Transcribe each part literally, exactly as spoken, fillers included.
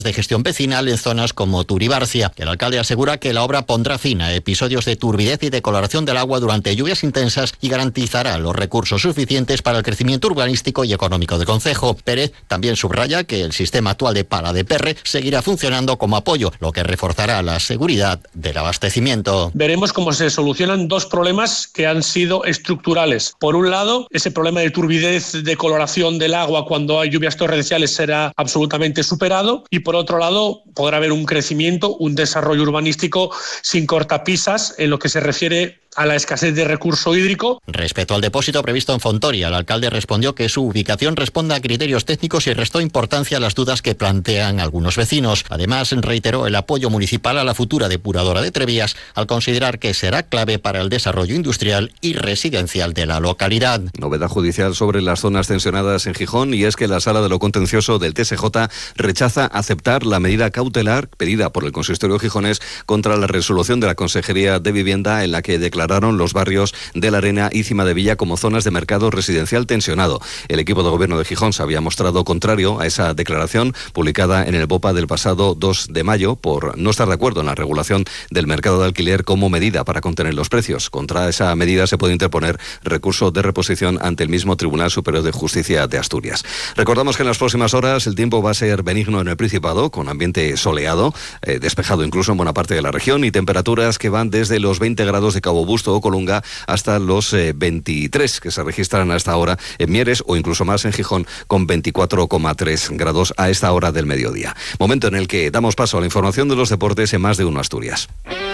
de gestión vecinal en zonas como Turibarcia. El alcalde asegura que la obra pondrá fin a episodios de turbidez y decoloración del agua durante lluvias intensas y garantizará los recursos suficientes para el crecimiento urbanístico y económico del concejo. Pérez también subraya que el sistema actual de pala de Perre seguirá funcionando como apoyo, lo que reforzará la seguridad del abastecimiento. Veremos cómo se solucionan dos problemas que han sido estructurales. Por un lado, ese problema de turbidez, de coloración del agua cuando hay lluvias torrenciales será absolutamente superado, y por otro lado podrá haber un crecimiento, un desarrollo urbanístico sin cortapisas en lo que se refiere a la escasez de recurso hídrico. Respecto al depósito previsto en Fontoria, el alcalde respondió que su ubicación responde a criterios técnicos y restó importancia a las dudas que plantean algunos vecinos. Además, reiteró el apoyo municipal a la futura depuradora de Trevías, al considerar que será clave para el desarrollo industrial y residencial de la localidad. Novedad judicial sobre las zonas tensionadas en Gijón, y es que la Sala de lo Contencioso del T S J rechaza aceptar la medida cautelar pedida por el consistorio gijonés contra la resolución de la Consejería de Vivienda, en la que declaró declararon los barrios de La Arena y Cima de Villa como zonas de mercado residencial tensionado. El equipo de gobierno de Gijón se había mostrado contrario a esa declaración publicada en el BOPA del pasado dos de mayo por no estar de acuerdo en la regulación del mercado de alquiler como medida para contener los precios. Contra esa medida se puede interponer recurso de reposición ante el mismo Tribunal Superior de Justicia de Asturias. Recordamos que en las próximas horas el tiempo va a ser benigno en el Principado, con ambiente soleado, eh, despejado incluso en buena parte de la región, y temperaturas que van desde los veinte grados de Cabo Busto o Colunga hasta los eh, veintitrés que se registran a esta hora en Mieres, o incluso más en Gijón, con veinticuatro coma tres grados a esta hora del mediodía. Momento en el que damos paso a la información de los deportes en Más de Uno Asturias.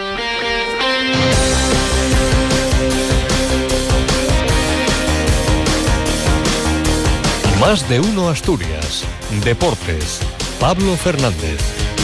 Más de Uno Asturias. Deportes. Pablo Fernández.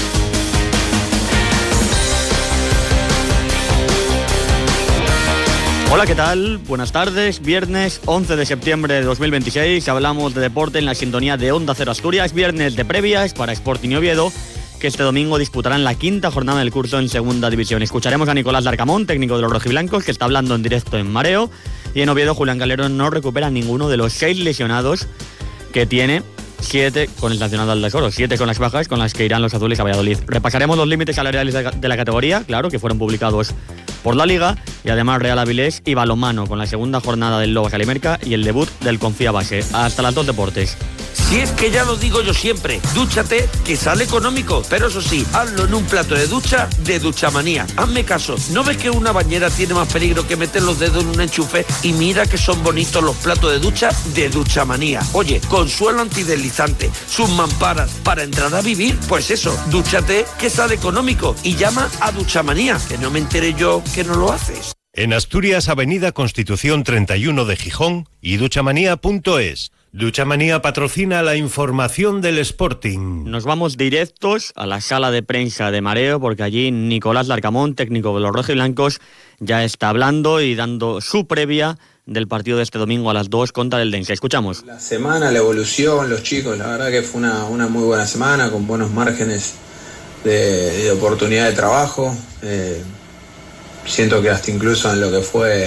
Hola, ¿qué tal? Buenas tardes. Viernes once de septiembre de dos mil veintiséis. Hablamos de deporte en la sintonía de Onda Cero Asturias. Viernes de previas para Sporting y Oviedo, que este domingo disputarán la quinta jornada del curso en Segunda División. Escucharemos a Nicolás Larcamón, técnico de los rojiblancos, que está hablando en directo en Mareo. Y en Oviedo, Julián Calero no recupera ninguno de los seis lesionados que tiene. Siete con el Nacional de Oro, siete con las bajas con las que irán los azules a Valladolid. Repasaremos los límites salariales de la categoría, claro, que fueron publicados por la Liga, y además Real Avilés y balonmano con la segunda jornada del Lobas Calimerca y el debut del Confía Base. Hasta las dos deportes. Si es que ya lo digo yo siempre, dúchate, que sale económico, pero eso sí, hazlo en un plato de ducha de Duchamanía. Hazme caso, ¿no ves que una bañera tiene más peligro que meter los dedos en un enchufe? Y mira que son bonitos los platos de ducha de Duchamanía. Oye, con suelo antideslizante, sus mamparas para entrar a vivir, pues eso, dúchate, que sale económico, y llama a Duchamanía, que no me enteré yo que no lo haces. En Asturias, Avenida Constitución treinta y uno de Gijón y duchamanía punto es. Duchamanía patrocina la información del Sporting. Nos vamos directos a la sala de prensa de Mareo, porque allí Nicolás Larcamón, técnico de los rojiblancos, ya está hablando y dando su previa del partido de este domingo a las dos contra el Dense. Escuchamos. La semana, la evolución, los chicos, la verdad que fue una, una muy buena semana, con buenos márgenes de, de oportunidad de trabajo. Eh, siento que hasta incluso en lo que fue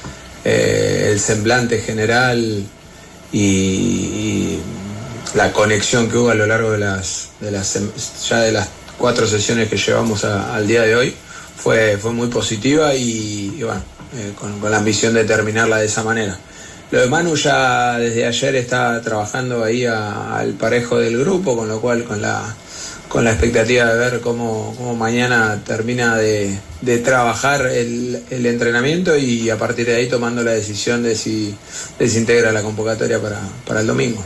eh, el semblante general y, y la conexión que hubo a lo largo de las, de las ya de las cuatro sesiones que llevamos a, al día de hoy fue, fue muy positiva, y, y bueno, eh, con, con la ambición de terminarla de esa manera. Lo de Manu ya desde ayer está trabajando ahí a, al parejo del grupo, con lo cual con la, con la expectativa de ver cómo, cómo mañana termina de, de trabajar el, el entrenamiento, y a partir de ahí tomando la decisión de si, de si integra la convocatoria para, para el domingo.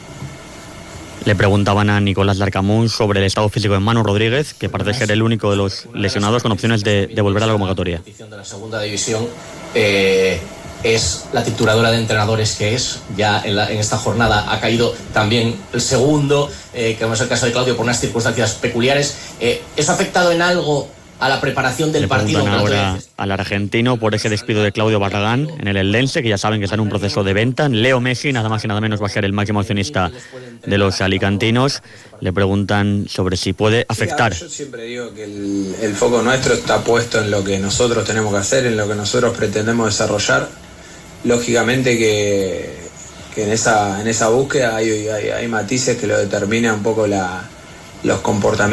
Le preguntaban a Nicolás Larcamón sobre el estado físico de Manu Rodríguez, que parece ser el único de los lesionados con opciones de, de volver a la convocatoria. De la segunda división eh, es la trituradora de entrenadores que es. Ya en, la, en esta jornada ha caído también el segundo, eh, que no es el caso de Claudio, por unas circunstancias peculiares. Eh, ¿Eso ha afectado en algo a la preparación del Le partido? Le ahora al argentino por ese despido de Claudio Barragán en el Eldense, que ya saben que está en un proceso de venta. Leo Messi, nada más y nada menos, va a ser el máximo accionista de los alicantinos. Le preguntan sobre si puede afectar. Sí, yo siempre digo que el, el foco nuestro está puesto en lo que nosotros tenemos que hacer, en lo que nosotros pretendemos desarrollar. Lógicamente que, que en esa en esa búsqueda hay, hay, hay matices que lo determinan un poco la, los comportamientos